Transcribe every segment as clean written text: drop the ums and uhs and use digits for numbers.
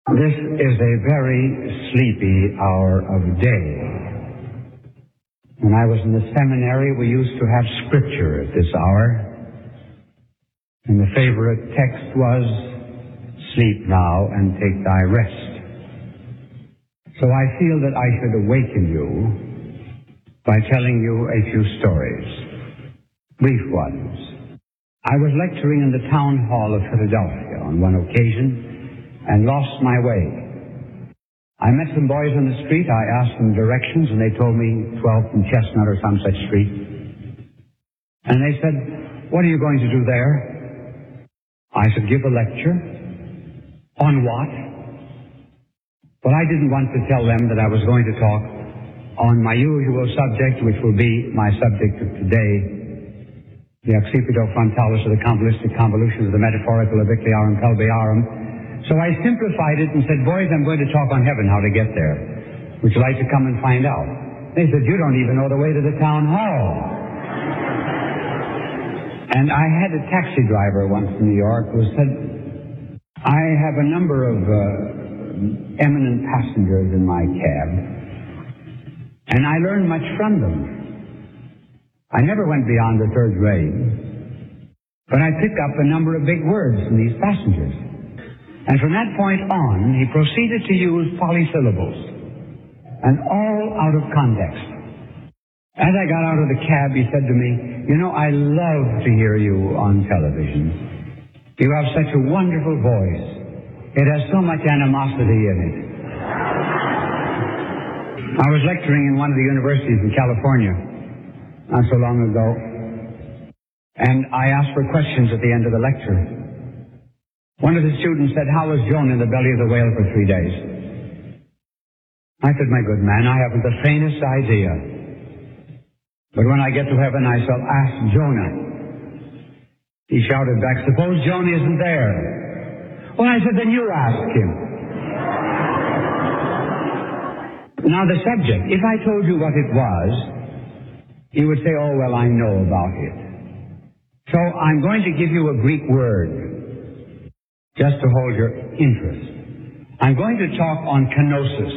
This is a very sleepy hour of day. When I was in the seminary, we used to have scripture at this hour. And the favorite text was, "Sleep now and take thy rest." So I feel that I should awaken you by telling you a few stories, brief ones. I was lecturing in the town hall of Philadelphia on one occasion and lost my way. I met some boys on the street. I asked them directions, and they told me 12th and Chestnut or some such street. And they said, "What are you going to do there?" I said, "Give a lecture." "On what?" Well, I didn't want to tell them that I was going to talk on my usual subject, which will be my subject of today, the accipito frontalis, or the convolutional convolutions of the metaphorical aviculiarum pelviarum. So I simplified it and said, "Boys, I'm going to talk on heaven, how to get there. Would you like to come and find out?" They said, "You don't even know the way to the town hall." And I had a taxi driver once in New York who said, "I have a number of eminent passengers in my cab, and I learned much from them. I never went beyond the third grade, but I picked up a number of big words from these passengers." And from that point on, he proceeded to use polysyllables, and all out of context. As I got out of the cab, he said to me, "You know, I love to hear you on television. You have such a wonderful voice. It has so much animosity in it." I was lecturing in one of the universities in California not so long ago, and I asked for questions at the end of the lecture. One of the students said, "How was Jonah in the belly of the whale for 3 days?" I said, "My good man, I haven't the faintest idea. But when I get to heaven, I shall ask Jonah." He shouted back, "Suppose Jonah isn't there?" Well, I said, "Then you ask him." Now the subject, if I told you what it was, you would say, "Oh, well, I know about it." So I'm going to give you a Greek word, just to hold your interest. I'm going to talk on kenosis.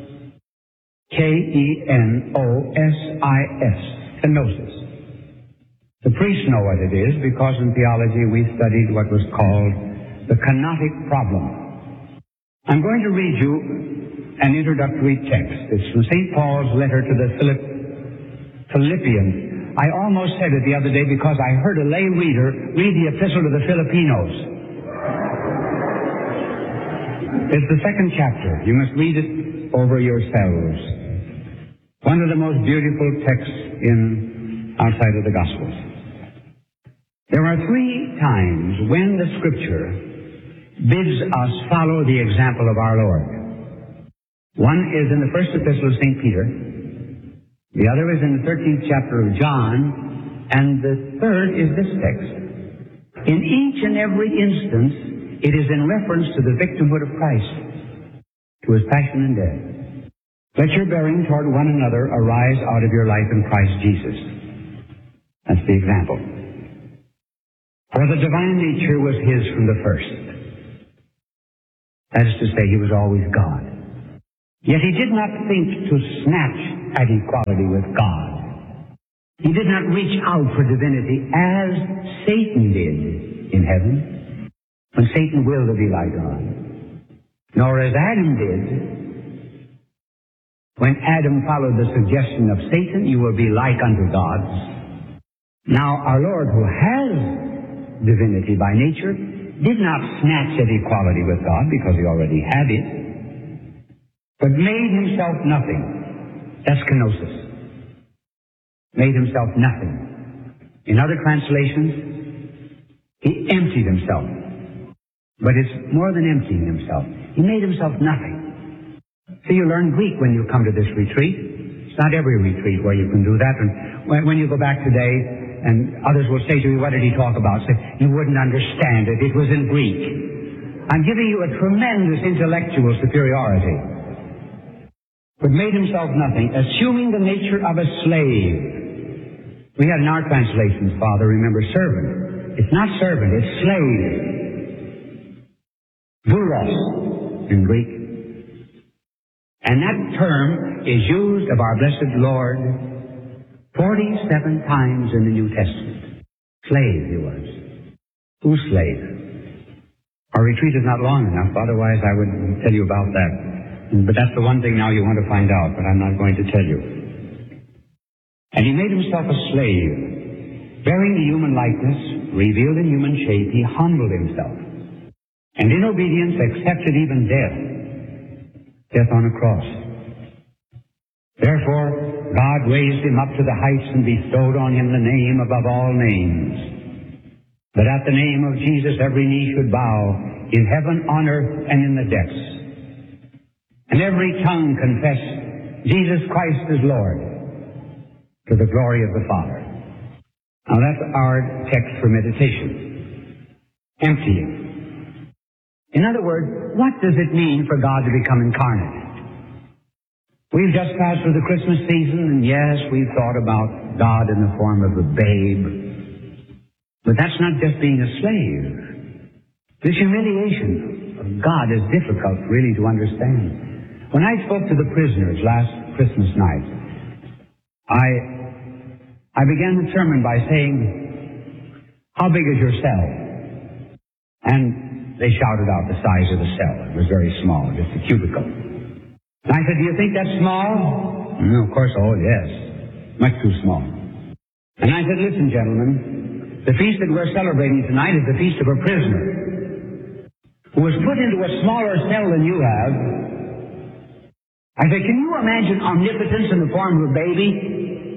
Kenosis. Kenosis. The priests know what it is because in theology we studied what was called the kenotic problem. I'm going to read you an introductory text. It's from St. Paul's letter to the Philippians. I almost said it the other day because I heard a lay reader read the epistle to the Filipinos. It's the second chapter. You must read it over yourselves. One of the most beautiful texts outside of the Gospels. There are 3 times when the Scripture bids us follow the example of our Lord. One is in the first epistle of St. Peter. The other is in the 13th chapter of John. And the third is this text. In each and every instance, it is in reference to the victimhood of Christ, to his passion and death. Let your bearing toward one another arise out of your life in Christ Jesus. That's the example. For the divine nature was his from the first. That is to say, he was always God. Yet he did not think to snatch at equality with God. He did not reach out for divinity as Satan did in heaven, when Satan willed to be like God, nor as Adam did. When Adam followed the suggestion of Satan, "You will be like unto gods." Now our Lord, who has divinity by nature, did not snatch at equality with God because he already had it, but made himself nothing. That's kenosis. Made himself nothing. In other translations, he emptied himself. But it's more than emptying himself. He made himself nothing. So you learn Greek when you come to this retreat. It's not every retreat where you can do that. And when you go back today, and others will say to you, "What did he talk about?" Say, "You wouldn't understand it. It was in Greek." I'm giving you a tremendous intellectual superiority. But made himself nothing, assuming the nature of a slave. We had in our translations, Father, remember, servant. It's not servant, it's slave. Doulos. in Greek. And that term is used of our blessed Lord 47 times in the New Testament. Slave he was. Whose slave? Our retreat is not long enough, otherwise I would tell you about that. But that's the one thing now you want to find out, but I'm not going to tell you. And he made himself a slave. Bearing the human likeness, revealed in human shape, he humbled himself. And in obedience accepted even death on a cross. Therefore, God raised him up to the heights and bestowed on him the name above all names, that at the name of Jesus every knee should bow in heaven, on earth, and in the depths, and every tongue confess Jesus Christ is Lord, to the glory of the Father. Now that's our text for meditation. Emptying. In other words, what does it mean for God to become incarnate? We've just passed through the Christmas season, and yes, we've thought about God in the form of a babe. But that's not just being a slave. This humiliation of God is difficult really to understand. When I spoke to the prisoners last Christmas night, I began the sermon by saying, "How big is your cell?" And they shouted out the size of the cell. It was very small, just a cubicle. And I said, "Do you think that's small?" "No, of course, oh yes, much too small." And I said, "Listen, gentlemen, the feast that we're celebrating tonight is the feast of a prisoner who was put into a smaller cell than you have." I said, "Can you imagine omnipotence in the form of a baby?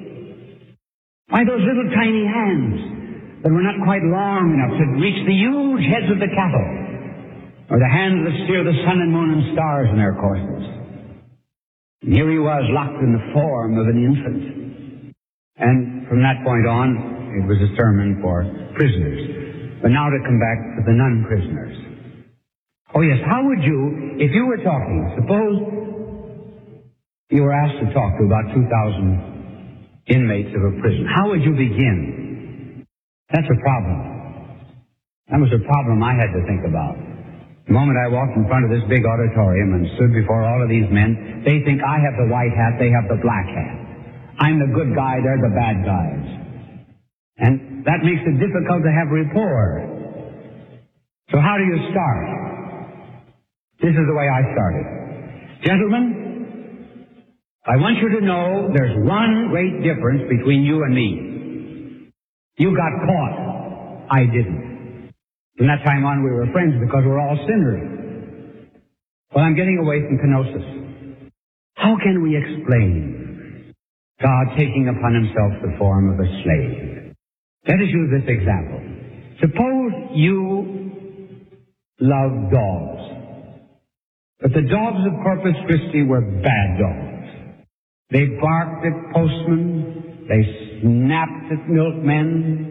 Why, those little tiny hands that were not quite long enough to reach the huge heads of the cattle, or the hands that steer the sun and moon and stars in their courses." And here he was, locked in the form of an infant. And from that point on, it was a sermon for prisoners. But now to come back to the non-prisoners. Oh yes, how would you, if you were talking, suppose you were asked to talk to about 2,000 inmates of a prison, how would you begin? That's a problem. That was a problem I had to think about. The moment I walked in front of this big auditorium and stood before all of these men, they think I have the white hat, they have the black hat. I'm the good guy, they're the bad guys. And that makes it difficult to have rapport. So how do you start? This is the way I started. "Gentlemen, I want you to know there's one great difference between you and me. You got caught. I didn't. From that time on, we were friends because we're all sinners. Well, I'm getting away from kenosis. How can we explain God taking upon himself the form of a slave? Let us use this example. Suppose you love dogs, but the dogs of Corpus Christi were bad dogs. They barked at postmen. They snapped at milkmen.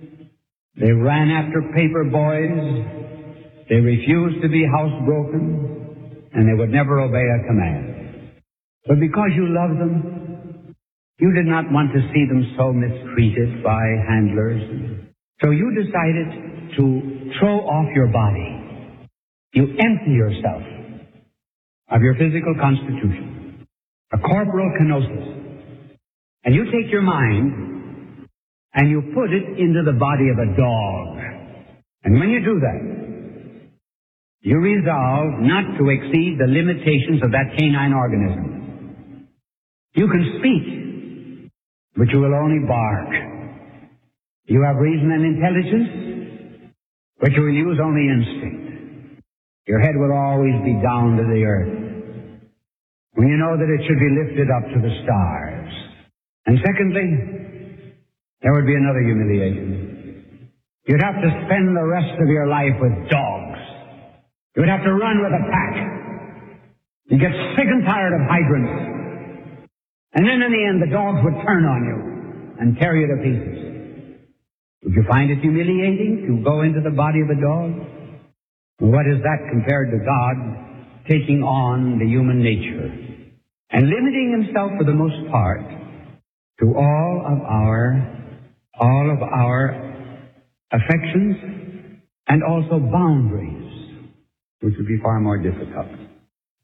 They ran after paper boys. They refused to be housebroken. And they would never obey a command. But because you loved them, you did not want to see them so mistreated by handlers. So you decided to throw off your body. You empty yourself of your physical constitution, a corporal kenosis. And you take your mind and you put it into the body of a dog. And when you do that, you resolve not to exceed the limitations of that canine organism. You can speak, but you will only bark. You have reason and intelligence, but you will use only instinct. Your head will always be down to the earth, when you know that it should be lifted up to the stars. And secondly, there would be another humiliation. You'd have to spend the rest of your life with dogs. You would have to run with a pack. You'd get sick and tired of hydrants. And then in the end, the dogs would turn on you and tear you to pieces. Would you find it humiliating to go into the body of a dog? What is that compared to God taking on the human nature and limiting himself for the most part to all of our affections and also boundaries, which would be far more difficult.